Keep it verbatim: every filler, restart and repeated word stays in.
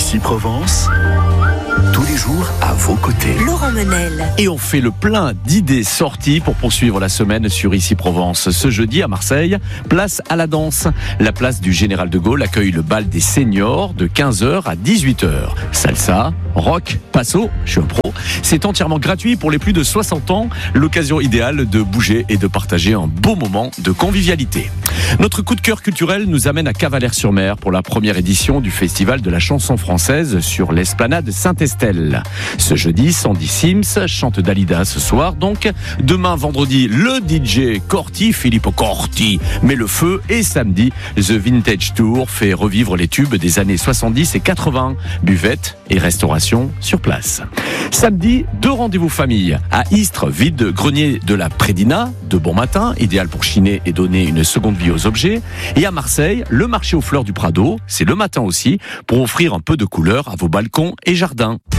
Ici Provence, tous les jours à vos côtés. Laurent Menel. Et on fait le plein d'idées sorties pour poursuivre la semaine sur Ici Provence. Ce jeudi à Marseille, place à la danse. La place du Général de Gaulle accueille le bal des seniors de quinze heures à dix-huit heures. Salsa, rock, passo, je suis un pro. C'est entièrement gratuit pour les plus de soixante ans. L'occasion idéale de bouger et de partager un beau moment de convivialité. Notre coup de cœur culturel nous amène à Cavalère-sur-Mer pour la première édition du Festival de la chanson française sur l'esplanade Saint-Estelle. Ce jeudi, Sandy Sims chante Dalida ce soir. Donc, demain, vendredi, le D J Corti, Filippo Corti, met le feu. Et samedi, The Vintage Tour fait revivre les tubes des années soixante-dix et quatre-vingts. Buvette et restauration sur place. Samedi, deux rendez-vous famille. À Istres, vide-grenier de la Prédina, de bon matin, idéal pour chiner et donner une seconde vie aux objets. Et à Marseille, le marché aux fleurs du Prado, c'est le matin aussi, pour offrir un peu de couleur à vos balcons et jardins.